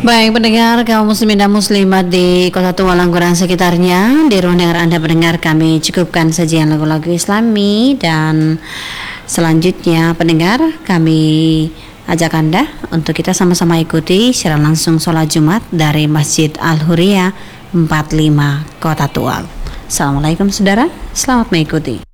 Baik pendengar kaum muslimin dan muslimat di Kota Tua Langguran sekitarnya, di ruang dengar Anda pendengar kami cukupkan sajian lagu-lagu Islami, dan selanjutnya pendengar kami ajak Anda untuk kita sama-sama ikuti secara langsung sholat Jumat dari Masjid Al-Huriyah 45 Kota Tua. Assalamualaikum saudara, selamat mengikuti.